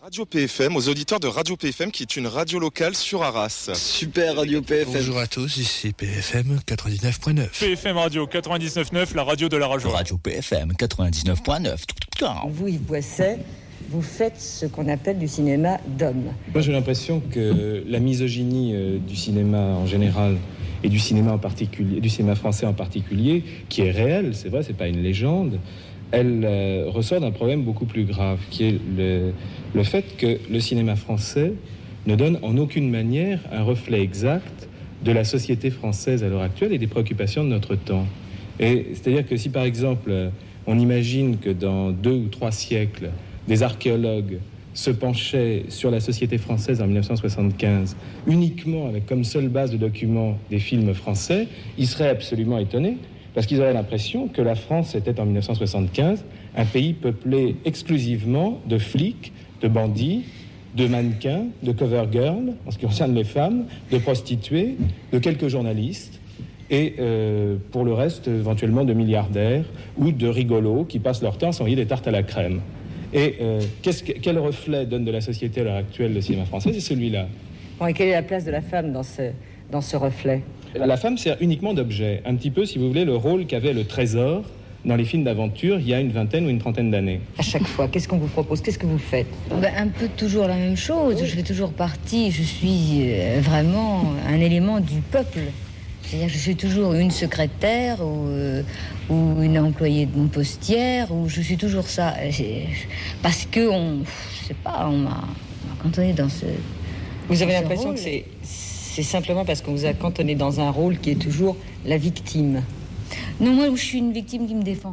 Radio PFM, aux auditeurs de Radio PFM, qui est une radio locale sur Arras. Super Radio PFM. Bonjour à tous, ici PFM 99.9. PFM Radio 99.9, la radio de la radio. Radio PFM 99.9. Vous, Yves Boisset, vous faites ce qu'on appelle du cinéma d'homme. Moi, j'ai l'impression que la misogynie du cinéma en général et du cinéma en particulier, du cinéma français en particulier, qui est réelle, c'est vrai, c'est pas une légende, elle ressort d'un problème beaucoup plus grave, qui est le fait que le cinéma français ne donne en aucune manière un reflet exact de la société française à l'heure actuelle et des préoccupations de notre temps. Et c'est-à-dire que si, par exemple, on imagine que dans 2 ou 3 siècles, des archéologues se penchaient sur la société française en 1975, uniquement avec comme seule base de documents des films français, ils seraient absolument étonnés, parce qu'ils auraient l'impression que la France était en 1975 un pays peuplé exclusivement de flics, de bandits, de mannequins, de cover girls, en ce qui concerne les femmes, de prostituées, de quelques journalistes, et pour le reste, éventuellement, de milliardaires ou de rigolos qui passent leur temps à s'envoyer des tartes à la crème. Et quel reflet donne de la société à l'heure actuelle le cinéma français? C'est celui-là. Bon, et quelle est la place de la femme dans ce reflet? La femme sert uniquement d'objet. Un petit peu, si vous voulez, le rôle qu'avait le trésor dans les films d'aventure il y a une vingtaine ou une trentaine d'années. À chaque fois, qu'est-ce qu'on vous propose? Qu'est-ce que vous faites? Un peu toujours la même chose. Je fais toujours partie. Je suis vraiment un élément du peuple. C'est-à-dire que je suis toujours une secrétaire ou une employée d'une postière, ou je suis toujours ça. Parce que je sais pas, on m'a cantonné dans ce. Vous avez l'impression que c'est simplement parce qu'on vous a cantonné dans un rôle qui est toujours la victime? Non, moi, je suis une victime qui me défend.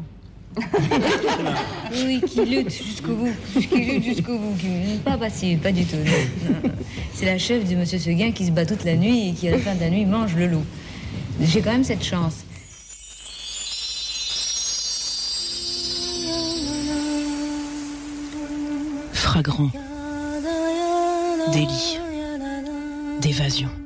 Oui, qui lutte jusqu'au bout. Qui lutte jusqu'au bout. Pas passive, pas du tout. Non. C'est la chef de Monsieur Seguin qui se bat toute la nuit et qui, à la fin de la nuit, mange le loup. J'ai quand même cette chance. Fragrant. Délit. D'évasion.